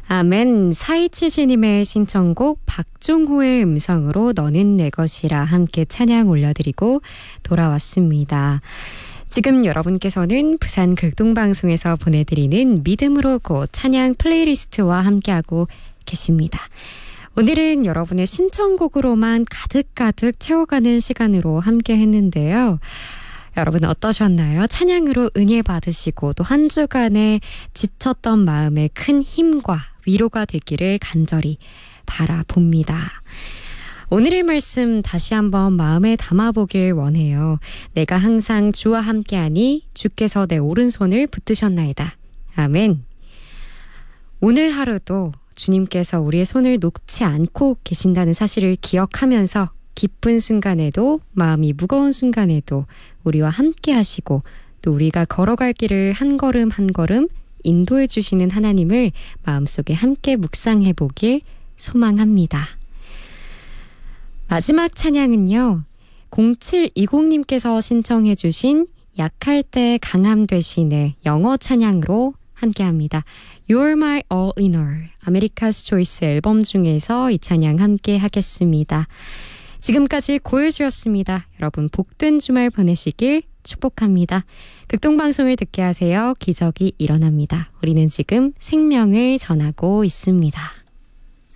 아멘. 4277님의 신청곡 박종호의 음성으로 너는 내 것이라 함께 찬양 올려드리고 돌아왔습니다. 지금 여러분께서는 부산 극동방송에서 보내드리는 믿음으로 고 찬양 플레이리스트와 함께하고 계십니다. 오늘은 여러분의 신청곡으로만 가득가득 채워가는 시간으로 함께 했는데요. 여러분 어떠셨나요? 찬양으로 은혜 받으시고 또 한 주간에 지쳤던 마음에 큰 힘과 위로가 되기를 간절히 바라봅니다. 오늘의 말씀 다시 한번 마음에 담아보길 원해요. 내가 항상 주와 함께하니 주께서 내 오른손을 붙드셨나이다. 아멘. 오늘 하루도 주님께서 우리의 손을 놓지 않고 계신다는 사실을 기억하면서 기쁜 순간에도 마음이 무거운 순간에도 우리와 함께 하시고 또 우리가 걸어갈 길을 한 걸음 한 걸음 인도해 주시는 하나님을 마음속에 함께 묵상해 보길 소망합니다. 마지막 찬양은요. 0720님께서 신청해 주신 약할 때 강함 되시네 영어 찬양으로 함께합니다. You're my all in all 아메리카스 초이스 앨범 중에서 이 찬양 함께 하겠습니다. 지금까지 고요주였습니다. 여러분 복된 주말 보내시길 축복합니다. 극동방송을 듣게 하세요. 기적이 일어납니다. 우리는 지금 생명을 전하고 있습니다.